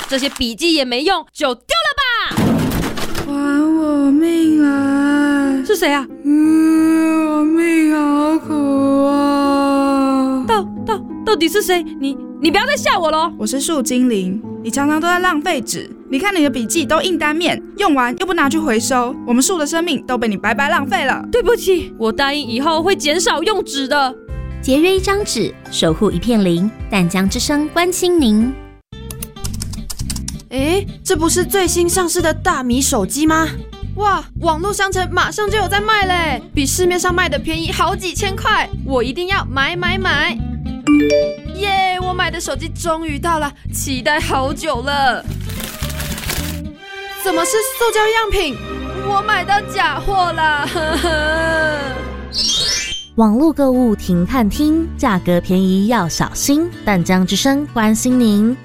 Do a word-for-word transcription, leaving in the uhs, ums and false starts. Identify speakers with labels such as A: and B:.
A: 这些笔记也没用，就丢了吧！
B: 还我命啊！
A: 是谁啊？
B: 嗯，我命好苦啊！
A: 到到到底是谁？你你不要再吓我咯！
B: 我是树精灵，你常常都在浪费纸。你看你的笔记都印单面，用完又不拿去回收，我们树的生命都被你白白浪费了。
A: 对不起，我答应以后会减少用纸的。
C: 节约一张纸，守护一片林，淡江之声关心您。
D: 诶，这不是最新上市的大米手机吗？哇，网络商城马上就有在卖嘞，比市面上卖的便宜好几千块，我一定要买买买！耶，我买的手机终于到了，期待好久了。怎么是塑胶样品？我买到假货啦！呵呵。
C: 网络购物停看听，价格便宜要小心。淡江之声关心您。